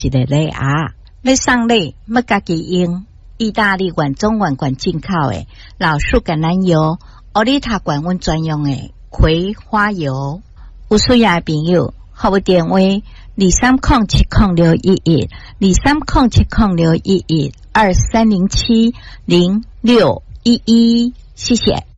一个礼盒，要送礼要家己用。意大利原装原罐进口的老树橄榄油，奥利塔管温专用的葵花油。有需要的朋友，服务电话230706112307061123070611，谢谢。